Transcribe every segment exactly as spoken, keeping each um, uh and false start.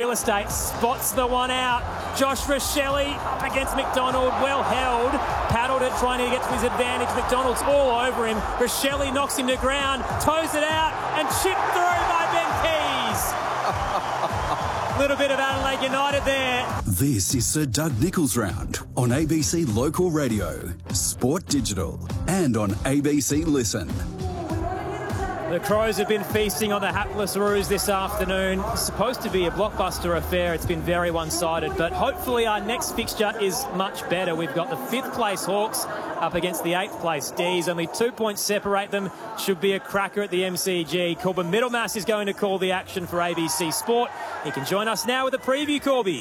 real estate, spots the one out. Josh Rochelle up against McDonald, well held. Paddled it, trying to get to his advantage. McDonald's all over him. Rochelle knocks him to ground, toes it out, and chipped through by Ben Keys. Little bit of Adelaide United there. This is Sir Doug Nicholls Round on A B C Local Radio, Sport Digital, and on A B C Listen. The Crows have been feasting on the hapless Roos this afternoon. It's supposed to be a blockbuster affair. It's been very one-sided, but hopefully our next fixture is much better. We've got the fifth place Hawks up against the eighth place D's. Only two points separate them. Should be a cracker at the M C G. Corbin Middlemass is going to call the action for A B C Sport. He can join us now with a preview, Corby.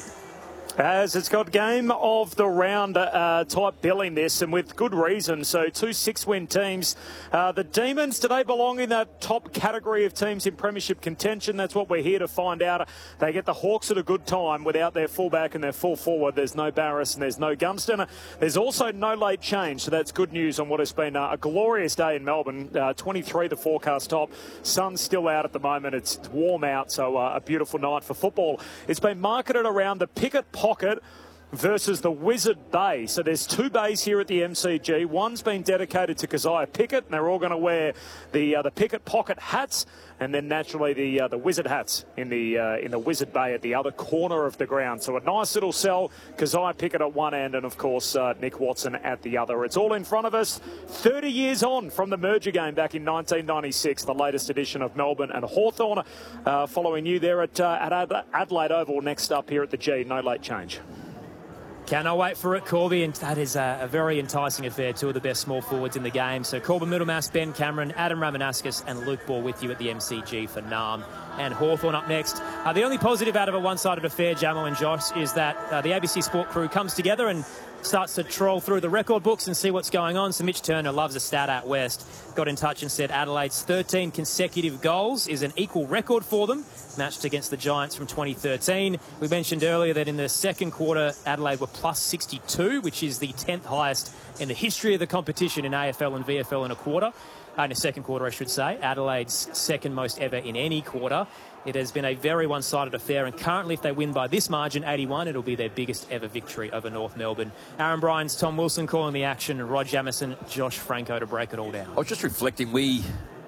As it's got game of the round uh, type billing this, and with good reason. So two six-win teams. Uh, the Demons, do they belong in that top category of teams in premiership contention? That's what we're here to find out. They get the Hawks at a good time without their fullback and their full forward. There's no Barris and there's no Gunston. There's also no late change, so that's good news on what has been uh, a glorious day in Melbourne. Uh, twenty-three the forecast top. Sun's still out at the moment. It's warm out, so uh, a beautiful night for football. It's been marketed around the Pickett Pocket versus the Wizard Bay. So there's two bays here at the M C G. One's been dedicated to Keziah Pickett, and they're all going to wear the uh, the Pickett Pocket hats, and then naturally the uh, the Wizard hats in the uh, in the Wizard Bay at the other corner of the ground. So a nice little sell. Keziah Pickett at one end, and of course uh, Nick Watson at the other. It's all in front of us. thirty years on from the merger game back in nineteen ninety-six, the latest edition of Melbourne and Hawthorn. Uh, following you there at uh, at Adelaide Oval. Next up here at the G, no late change. Cannot wait for it, Corby, and that is a, a very enticing affair. Two of the best small forwards in the game. So Corbin Middlemass, Ben Cameron, Adam Ramanauskas and Luke Ball with you at the M C G for Narm and Hawthorn up next. Uh, the only positive out of a one-sided affair, Jamo and Josh, is that uh, the A B C Sport crew comes together and starts to troll through the record books and see what's going on. So Mitch Turner loves a stat out west. Got in touch and said Adelaide's thirteen consecutive goals is an equal record for them, matched against the Giants from twenty thirteen. We mentioned earlier that in the second quarter, Adelaide were plus sixty-two, which is the tenth highest in the history of the competition in A F L and V F L in a quarter. Uh, in a second quarter, I should say. Adelaide's second most ever in any quarter. It has been a very one-sided affair, and currently if they win by this margin, eighty-one, it'll be their biggest ever victory over North Melbourne. Aaron Bryans, Tom Wilson calling the action, and Rod Jamieson, Josh Franco to break it all down. I was just reflecting, we,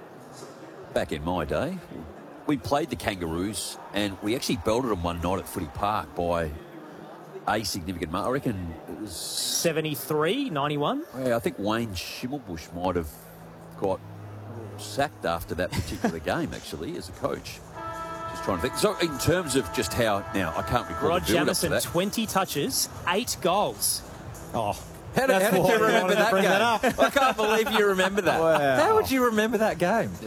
back in my day, we played the Kangaroos, and we actually belted them one night at Footy Park by a significant mark. I reckon it was seventy-three ninety-one. Yeah, I think Wayne Schimmelbusch might have got sacked after that particular game, actually, as a coach. Just trying to think. So, in terms of just how, now, I can't recall Rod the build-up to Jamieson, that. twenty touches, eight goals. Oh, How did, how did you remember that game? That I can't believe you remember that. Wow. How would you remember that game?